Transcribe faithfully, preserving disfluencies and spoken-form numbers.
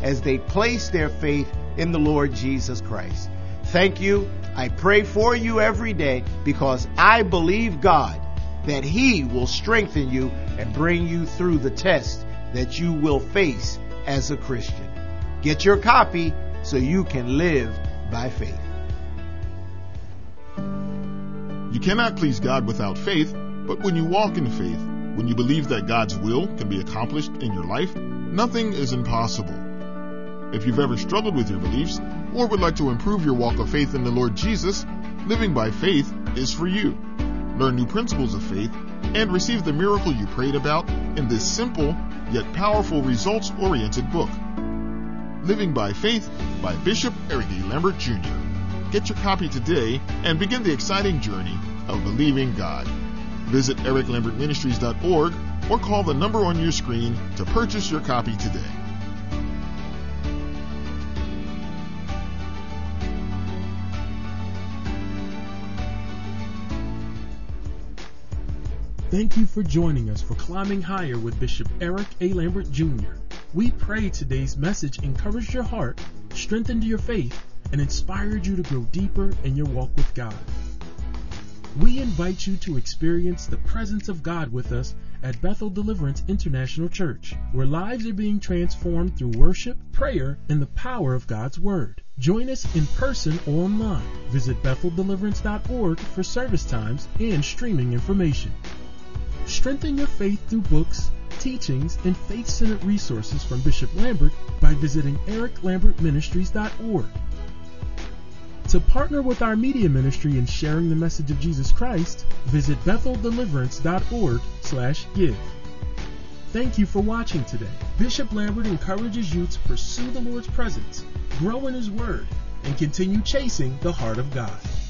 as they place their faith in the Lord Jesus Christ. Thank you. I pray for you every day because I believe God that He will strengthen you and bring you through the test that you will face as a Christian. Get your copy so you can live by faith. You cannot please God without faith, but when you walk in faith, when you believe that God's will can be accomplished in your life, nothing is impossible. If you've ever struggled with your beliefs or would like to improve your walk of faith in the Lord Jesus, Living by Faith is for you. Learn new principles of faith and receive the miracle you prayed about in this simple yet powerful results-oriented book. Living by Faith by Bishop Eric A. Lambert, Junior Get your copy today and begin the exciting journey of believing God. Visit eric lambert ministries dot org or call the number on your screen to purchase your copy today. Thank you for joining us for Climbing Higher with Bishop Eric A. Lambert, Junior We pray today's message encouraged your heart, strengthened your faith, and inspired you to grow deeper in your walk with God. We invite you to experience the presence of God with us at Bethel Deliverance International Church, where lives are being transformed through worship, prayer, and the power of God's Word. Join us in person or online. Visit bethel deliverance dot org for service times and streaming information. Strengthen your faith through books, teachings, and faith-centered resources from Bishop Lambert by visiting eric lambert ministries dot org. To partner with our media ministry in sharing the message of Jesus Christ, visit bethel deliverance dot org slash give. Thank you for watching today. Bishop Lambert encourages you to pursue the Lord's presence, grow in His Word, and continue chasing the heart of God.